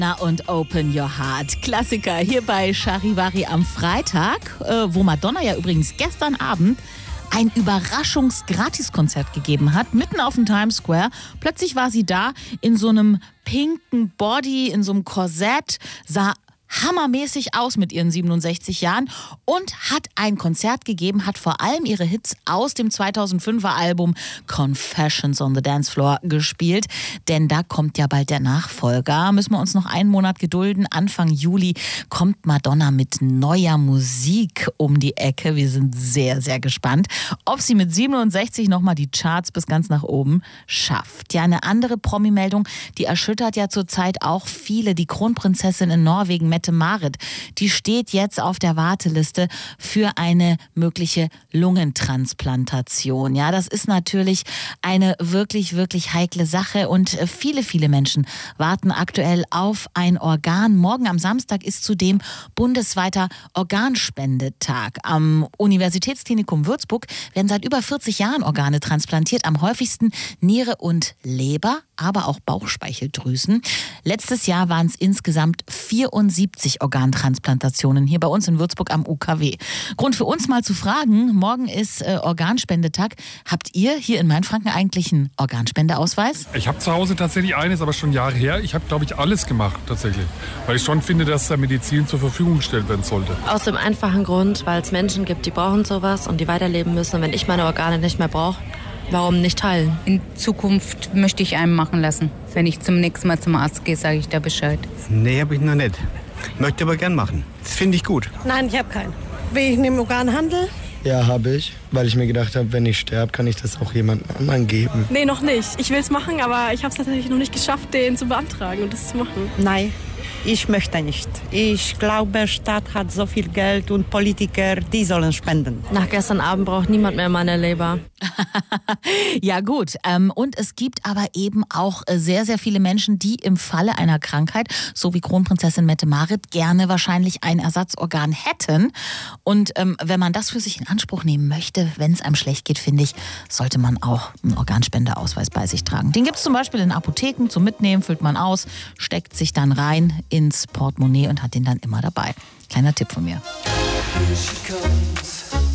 Na und Open Your Heart. Klassiker hier bei Charivari am Freitag, wo Madonna ja übrigens gestern Abend ein Überraschungs-Gratiskonzert gegeben hat, mitten auf dem Times Square. Plötzlich war sie da in so einem pinken Body, in so einem Korsett, sah hammermäßig aus mit ihren 67 Jahren und hat ein Konzert gegeben, hat vor allem ihre Hits aus dem 2005er Album Confessions on the Dance Floor gespielt, denn da kommt ja bald der Nachfolger. Müssen wir uns noch einen Monat gedulden. Anfang Juli kommt Madonna mit neuer Musik um die Ecke. Wir sind sehr, sehr gespannt, ob sie mit 67 nochmal die Charts bis ganz nach oben schafft. Ja, eine andere Promi-Meldung, die erschüttert ja zurzeit auch viele. Die Kronprinzessin in Norwegen, Mette-Marit, die steht jetzt auf der Warteliste für eine mögliche Lungentransplantation. Ja, das ist natürlich eine wirklich, wirklich heikle Sache und viele, viele Menschen warten aktuell auf ein Organ. Morgen am Samstag ist zudem bundesweiter Organspendetag. Am Universitätsklinikum Würzburg werden seit über 40 Jahren Organe transplantiert, am häufigsten Niere und Leber, aber auch Bauchspeicheldrüsen. Letztes Jahr waren es insgesamt 74 Organtransplantationen hier bei uns in Würzburg am UKW. Grund für uns mal zu fragen, morgen ist Organspendetag. Habt ihr hier in Mainfranken eigentlich einen Organspendeausweis? Ich habe zu Hause tatsächlich eines, aber schon Jahre her. Ich habe, glaube ich, alles gemacht tatsächlich. Weil ich schon finde, dass der Medizin zur Verfügung gestellt werden sollte. Aus dem einfachen Grund, weil es Menschen gibt, die brauchen sowas und die weiterleben müssen. Und wenn ich meine Organe nicht mehr brauche, warum nicht teilen? In Zukunft möchte ich einen machen lassen. Wenn ich zum nächsten Mal zum Arzt gehe, sage ich da Bescheid. Nee, habe ich noch nicht. Möchte aber gern machen. Das finde ich gut. Nein, ich habe keinen. Bin ich im Organhandel? Ja, habe ich, weil ich mir gedacht habe, wenn ich sterbe, kann ich das auch jemand anderen geben. Nee, noch nicht. Ich will es machen, aber ich habe es tatsächlich noch nicht geschafft, den zu beantragen und das zu machen. Nein, ich möchte nicht. Ich glaube, der Staat hat so viel Geld und Politiker, die sollen spenden. Nach gestern Abend braucht niemand mehr meine Leber. Ja gut, und es gibt aber eben auch sehr, sehr viele Menschen, die im Falle einer Krankheit, so wie Kronprinzessin Mette-Marit, gerne wahrscheinlich ein Ersatzorgan hätten. Und wenn man das für sich in Anspruch nehmen möchte, wenn es einem schlecht geht, finde ich, sollte man auch einen Organspendeausweis bei sich tragen. Den gibt es zum Beispiel in Apotheken zum Mitnehmen, füllt man aus, steckt sich dann rein ins Portemonnaie und hat den dann immer dabei. Kleiner Tipp von mir. Here she comes.